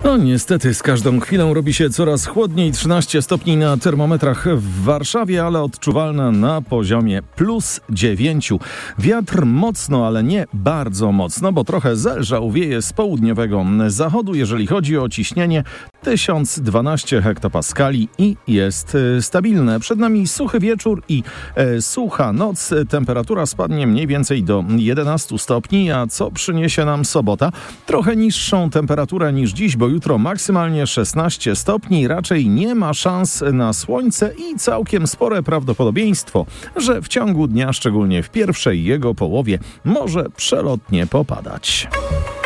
No niestety z każdą chwilą robi się coraz chłodniej. 13 stopni na termometrach w Warszawie, ale odczuwalna na poziomie +9. Wiatr mocno, ale nie bardzo mocno, bo trochę zelżał, wieje z południowego zachodu. Jeżeli chodzi o ciśnienie, 1012 hektopaskali i jest stabilne. Przed nami suchy wieczór i sucha noc. Temperatura spadnie mniej więcej do 11 stopni, a co przyniesie nam sobota? Trochę niższą temperaturę niż dziś, bo jutro maksymalnie 16 stopni. Raczej nie ma szans na słońce i całkiem spore prawdopodobieństwo, że w ciągu dnia, szczególnie w pierwszej jego połowie, może przelotnie popadać.